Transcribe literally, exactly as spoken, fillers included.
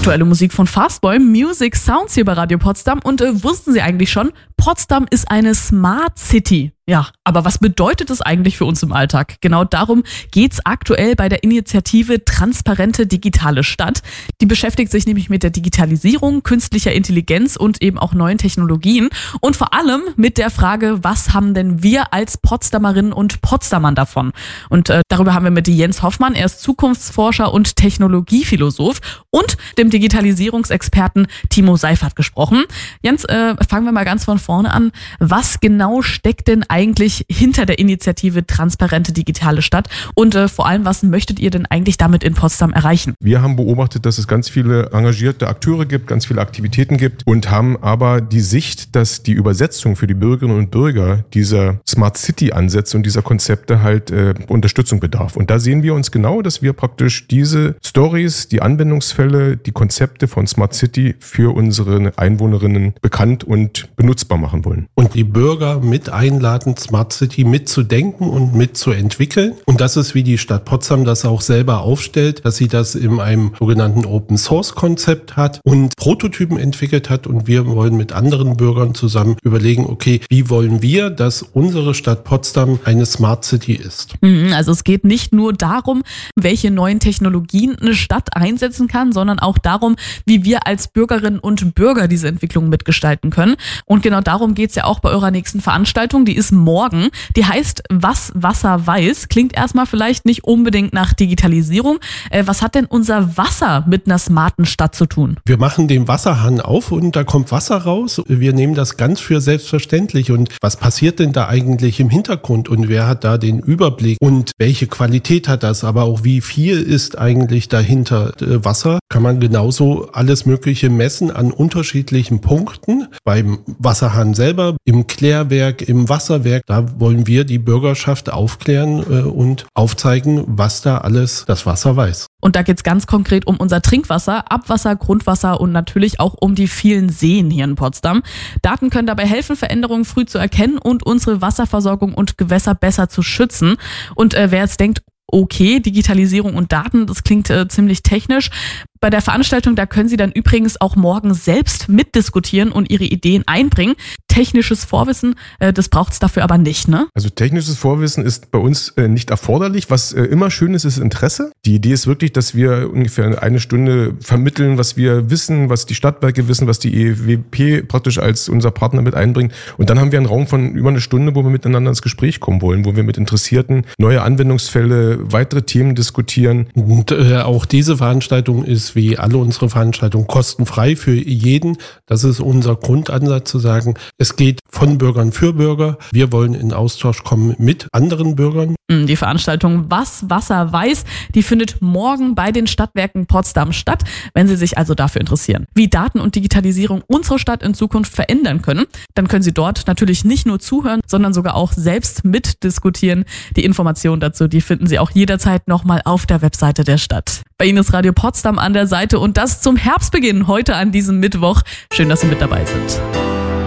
Aktuelle Musik von Fastboy, Music Sounds hier bei Radio Potsdam. Und äh, wussten Sie eigentlich schon, Potsdam ist eine Smart City. Ja, aber was bedeutet das eigentlich für uns im Alltag? Genau darum geht's aktuell bei der Initiative Transparente Digitale Stadt. Die beschäftigt sich nämlich mit der Digitalisierung, künstlicher Intelligenz und eben auch neuen Technologien. Und vor allem mit der Frage, was haben denn wir als Potsdamerinnen und Potsdamern davon? Und äh, darüber haben wir mit Jens Hoffmann, er ist Zukunftsforscher und Technologiephilosoph, und dem Digitalisierungsexperten Timo Seifert gesprochen. Jens, äh, fangen wir mal ganz von vorne an. Was genau steckt denn eigentlich hinter der Initiative Transparente Digitale Stadt? Und äh, vor allem, was möchtet ihr denn eigentlich damit in Potsdam erreichen? Wir haben beobachtet, dass es ganz viele engagierte Akteure gibt, ganz viele Aktivitäten gibt und haben aber die Sicht, dass die Übersetzung für die Bürgerinnen und Bürger dieser Smart City-Ansätze und dieser Konzepte halt äh, Unterstützung bedarf. Und da sehen wir uns genau, dass wir praktisch diese Stories, die Anwendungsfälle, die Konzepte von Smart City für unsere Einwohnerinnen bekannt und benutzbar machen wollen. Und die Bürger mit einladen, Smart City mitzudenken und mitzuentwickeln. Und das ist, wie die Stadt Potsdam das auch selber aufstellt, dass sie das in einem sogenannten Open-Source-Konzept hat und Prototypen entwickelt hat. Und wir wollen mit anderen Bürgern zusammen überlegen, okay, wie wollen wir, dass unsere Stadt Potsdam eine Smart City ist? Also es geht nicht nur darum, welche neuen Technologien eine Stadt einsetzen kann, sondern auch darum, wie wir als Bürgerinnen und Bürger diese Entwicklung mitgestalten können. Und genau darum geht's ja auch bei eurer nächsten Veranstaltung. Die ist morgen. Die heißt Was Wasser weiß. Klingt erstmal vielleicht nicht unbedingt nach Digitalisierung. Äh, was hat denn unser Wasser mit einer smarten Stadt zu tun? Wir machen den Wasserhahn auf und da kommt Wasser raus. Wir nehmen das ganz für selbstverständlich. Und was passiert denn da eigentlich im Hintergrund? Und wer hat da den Überblick? Und welche Qualität hat das? Aber auch wie viel ist eigentlich dahinter äh, Wasser? Kann man genauso alles Mögliche messen an unterschiedlichen Punkten. Beim Wasserhahn selber, im Klärwerk, im Wasserwerk, da wollen wir die Bürgerschaft aufklären äh, und aufzeigen, was da alles das Wasser weiß. Und da geht's ganz konkret um unser Trinkwasser, Abwasser, Grundwasser und natürlich auch um die vielen Seen hier in Potsdam. Daten können dabei helfen, Veränderungen früh zu erkennen und unsere Wasserversorgung und Gewässer besser zu schützen. Und äh, wer jetzt denkt, okay, Digitalisierung und Daten, das klingt äh, ziemlich technisch. Bei der Veranstaltung, da können Sie dann übrigens auch morgen selbst mitdiskutieren und Ihre Ideen einbringen. Technisches Vorwissen, äh, das braucht es dafür aber nicht, ne? Also technisches Vorwissen ist bei uns äh, nicht erforderlich. Was äh, immer schön ist, ist Interesse. Die Idee ist wirklich, dass wir ungefähr eine Stunde vermitteln, was wir wissen, was die Stadtwerke wissen, was die E W P praktisch als unser Partner mit einbringt. Und dann haben wir einen Raum von über eine Stunde, wo wir miteinander ins Gespräch kommen wollen, wo wir mit Interessierten neue Anwendungsfälle, weitere Themen diskutieren. Und äh, auch diese Veranstaltung ist wie alle unsere Veranstaltungen kostenfrei für jeden. Das ist unser Grundansatz, zu sagen, es geht von Bürgern für Bürger. Wir wollen in Austausch kommen mit anderen Bürgern. Die Veranstaltung Was Wasser weiß, die findet morgen bei den Stadtwerken Potsdam statt, wenn Sie sich also dafür interessieren, wie Daten und Digitalisierung unsere Stadt in Zukunft verändern können. Dann können Sie dort natürlich nicht nur zuhören, sondern sogar auch selbst mitdiskutieren. Die Informationen dazu, die finden Sie auch jederzeit nochmal auf der Webseite der Stadt. Bei Ihnen ist Radio Potsdam an der Seite und das zum Herbstbeginn heute an diesem Mittwoch. Schön, dass Sie mit dabei sind.